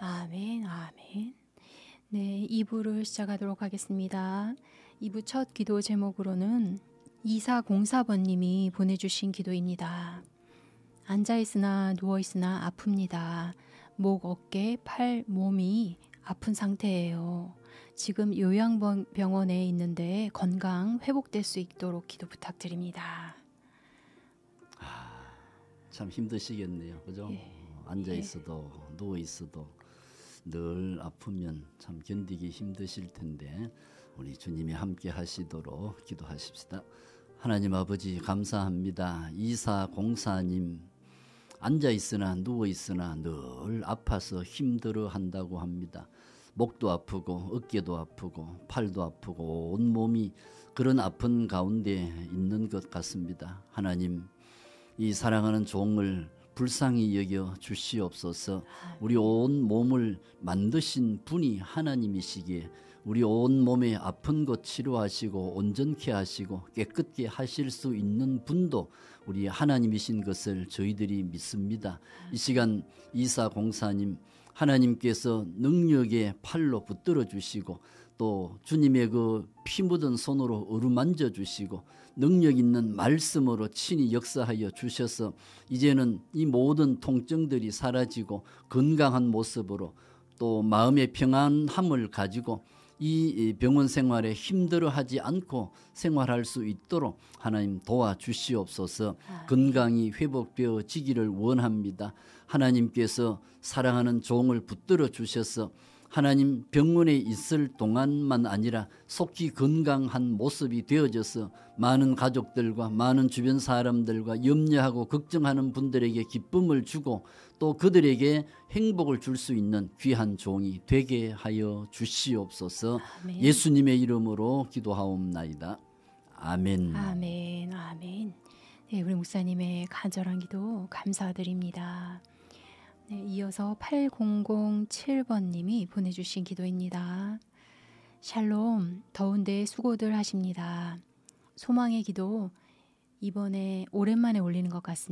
아멘, 아멘. 네, 2부를 시작하도록 하겠습니다. 2부 첫 기도 제목으로는 2404번님이 보내주신 기도입니다. 앉아있으나 누워있으나 아픕니다. 목, 어깨, 팔, 몸이 아픈 상태예요. 지금 요양병원에 있는데 건강 회복될 수 있도록 기도 부탁드립니다. 참 힘드시겠네요. 그죠? 예. 앉아 있어도 누워 있어도 늘 아프면 참 견디기 힘드실 텐데 우리 주님이 함께 하시도록 기도하십시다. 하나님 아버지 감사합니다. 2404님 앉아 있으나 누워 있으나 늘 아파서 힘들어 한다고 합니다. 목도 아프고 어깨도 아프고 팔도 아프고 온 몸이 그런 아픈 가운데 있는 것 같습니다. 하나님 이 사랑하는 종을 불쌍히 여겨 주시옵소서. 우리 온 몸을 만드신 분이 하나님이시기에 우리 온 몸의 아픈 것 치료하시고 온전케 하시고 깨끗게 하실 수 있는 분도 우리 하나님이신 것을 저희들이 믿습니다. 이 시간 2404님 하나님께서 능력의 팔로 붙들어 주시고 또 주님의 그 피 묻은 손으로 어루만져 주시고 능력 있는 말씀으로 친히 역사하여 주셔서 이제는 이 모든 통증들이 사라지고 건강한 모습으로 또 마음의 평안함을 가지고 이 병원 생활에 힘들어하지 않고 생활할 수 있도록 하나님 도와주시옵소서. 건강이 회복되어지기를 원합니다. 하나님께서 사랑하는 종을 붙들어 주셔서 하나님 병원에 있을 동안만 아니라 속히 건강한 모습이 되어져서 많은 가족들과 많은 주변 사람들과 염려하고 걱정하는 분들에게 기쁨을 주고 또 그들에게 행복을 줄 수 있는 귀한 종이 되게 하여 주시옵소서. 아멘. 예수님의 이름으로 기도하옵나이다. 아멘. 아멘. 아멘. 네, 우리 목사님의 간절한 기도 감사드립니다. 네, 이어서 8007번님이 보내주신 기도입니다. 샬롬, 더운데 수고들 하십니다. 소망의 기도 이번에 오랜만에 올리는 것 같습니다.